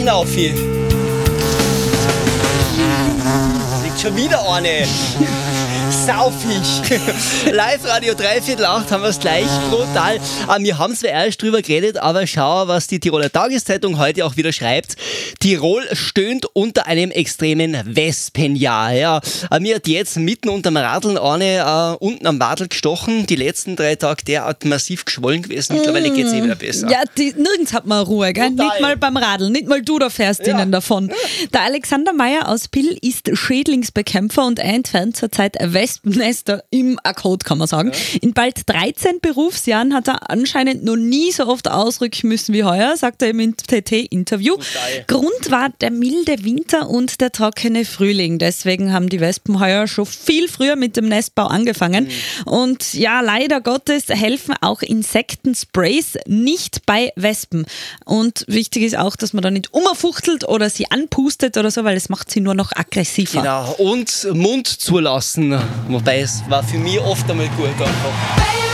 Naufi. Liegt schon wieder eine. Saufig. Live-Radio 7:45 haben wir es gleich brutal. Wir haben zwar erst drüber geredet, aber schau, was die Tiroler Tageszeitung heute auch wieder schreibt. Tirol stöhnt unter einem extremen Wespenjahr. Ja, mir hat jetzt mitten unterm Radeln eine unten am Wadel gestochen. Die letzten 3 Tage derart massiv geschwollen gewesen. Mittlerweile geht es wieder besser. Ja, nirgends hat man Ruhe, gell? Nicht mal beim Radeln, nicht mal du da fährst ihnen davon. Ja. Der Alexander Meyer aus Pill ist Schädlingsbekämpfer und entfernt zurzeit Wespennester im Akkord, kann man sagen. Ja. In bald 13 Berufsjahren hat er anscheinend noch nie so oft ausrücken müssen wie heuer, sagt er im TT-Interview. Grund war der milde Winter und der trockene Frühling. Deswegen haben die Wespen heuer schon viel früher mit dem Nestbau angefangen. Und ja, leider Gottes helfen auch Insektensprays nicht bei Wespen. Und wichtig ist auch, dass man da nicht umfuchtelt oder sie anpustet oder so, weil das macht sie nur noch aggressiver. Genau, und Mund zulassen. Wobei es war für mich oft einmal gut einfach.